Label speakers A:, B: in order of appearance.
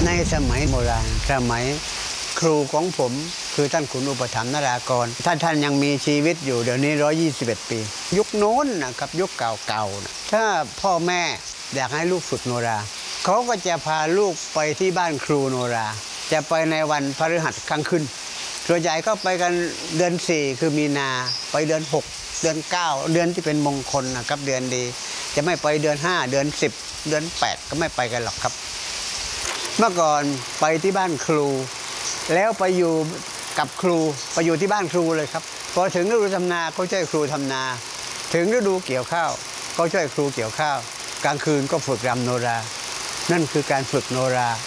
A: ในสมัยโบราณสมัยครูของผมคือท่านขุนอุปถัมภ์นรากรท่านยังมีชีวิตอยู่เดี๋ยวนี้121 ปียุคโน้นนะครับยุคเก่าๆนะถ้าพ่อแม่อยากให้ลูกฝึกโนราเขาก็จะพาลูกไปที่บ้านครูโนราจะไปในวันพฤหัสกลางคืนส่วนใหญ่ก็ไปกันเดือน4คือมีนาไปเดือน6เดือน9เดือนที่เป็นมงคลนะครับเดือนดีจะไม่ไปเดือน5เดือน10เดือน8ก็ไม่ไปกันหรอกครับเมื่อก่อนไปที่บ้านครูแล้วไปอยู่กับครูไปอยู่ที่บ้านครูเลยครับพอถึงฤดูทำนาก็ช่วยครูทำนาถึงฤดูเกี่ยวข้าวก็ช่วยครูเกี่ยวข้าวกลางคืนก็ฝึกรำโนรานั่นคือการฝึกโนรา